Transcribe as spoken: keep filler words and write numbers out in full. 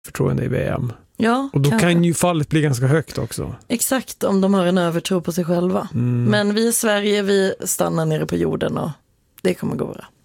förtroende i V M. Ja, och då kanske. kan ju fallet bli ganska högt också. Exakt, om de har en övertro på sig själva. Mm. Men vi i Sverige, vi stannar nere på jorden och det kommer gå bra.